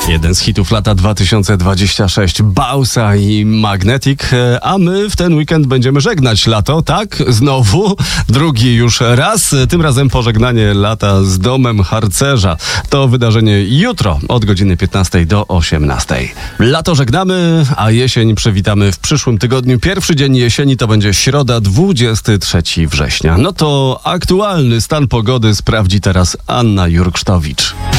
Jeden z hitów lata 2026, Bausa i Magnetic, a my w ten weekend będziemy żegnać lato, tak? Znowu, drugi już raz, tym razem pożegnanie lata z domem harcerza. To wydarzenie jutro od godziny 15 do 18. Lato żegnamy, a jesień przywitamy w przyszłym tygodniu. Pierwszy dzień jesieni to będzie środa, 23 września. No to aktualny stan pogody sprawdzi teraz Anna Jurksztowicz.